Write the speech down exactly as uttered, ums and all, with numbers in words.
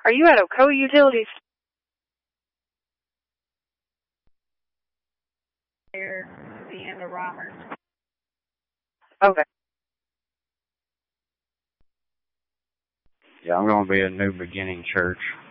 Are you at Ocoee Utilities? There, the end of Roberts. Okay. Yeah, I'm going to be a New Beginning Church.